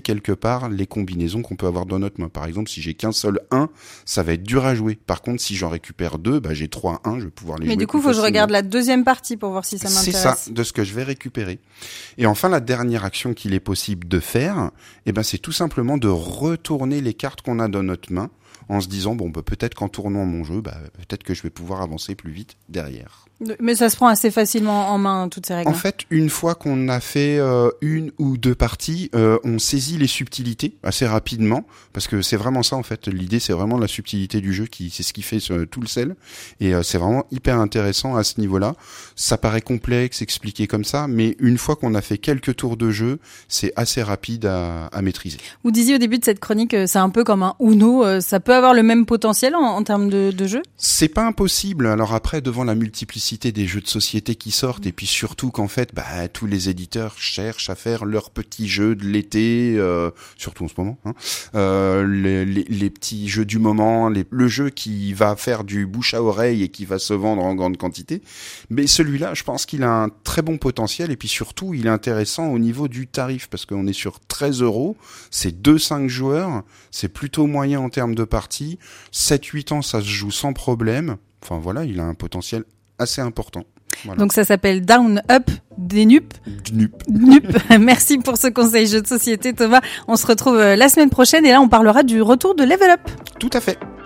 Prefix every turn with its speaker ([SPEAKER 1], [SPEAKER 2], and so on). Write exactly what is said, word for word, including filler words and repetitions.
[SPEAKER 1] quelque part les combinaisons qu'on peut avoir dans notre main. Par exemple, si j'ai qu'un seul un, ça va être dur à jouer. Par contre, si j'en récupère deux, bah, j'ai trois un, je vais pouvoir les
[SPEAKER 2] Mais
[SPEAKER 1] jouer.
[SPEAKER 2] Mais du coup, il faut que je regarde la deuxième partie pour voir si ça m'intéresse.
[SPEAKER 1] C'est ça, de ce que je vais récupérer. Et enfin, la dernière action qu'il est possible de faire, eh ben, c'est tout simplement de retourner les cartes qu'on a dans notre main en se disant, bon, bah, peut-être qu'en tournant mon jeu, bah, peut-être que je vais pouvoir avancer plus vite derrière.
[SPEAKER 2] Mais ça se prend assez facilement en main, toutes ces règles.
[SPEAKER 1] En fait, une fois qu'on a fait euh, une ou deux parties, euh, on saisit les subtilités assez rapidement, parce que c'est vraiment ça en fait. L'idée, c'est vraiment la subtilité du jeu, qui c'est ce qui fait euh, tout le sel, et euh, c'est vraiment hyper intéressant à ce niveau-là. Ça paraît complexe, expliqué comme ça, mais une fois qu'on a fait quelques tours de jeu, c'est assez rapide à, à maîtriser.
[SPEAKER 2] Vous disiez au début de cette chronique, c'est un peu comme un Uno. Euh, ça peut avoir le même potentiel en, en termes de, de jeu ?
[SPEAKER 1] C'est pas impossible. Alors après, devant la multiplicité des jeux de société qui sortent, et puis surtout qu'en fait, bah, tous les éditeurs cherchent à faire leurs petits jeux de l'été, euh, surtout en ce moment, hein, euh, les, les, les petits jeux du moment, les, le jeu qui va faire du bouche à oreille et qui va se vendre en grande quantité. Mais celui-là, je pense qu'il a un très bon potentiel, et puis surtout, il est intéressant au niveau du tarif, parce qu'on est sur treize euros, c'est deux cinq joueurs, c'est plutôt moyen en termes de parties, sept huit ans, ça se joue sans problème. Enfin voilà, il a un potentiel assez important. Voilà.
[SPEAKER 2] Donc ça s'appelle Down Up des N U P.
[SPEAKER 1] N U P.
[SPEAKER 2] N U P. Merci pour ce conseil jeu de société, Thomas. On se retrouve la semaine prochaine et là on parlera du retour de Level Up.
[SPEAKER 1] Tout à fait.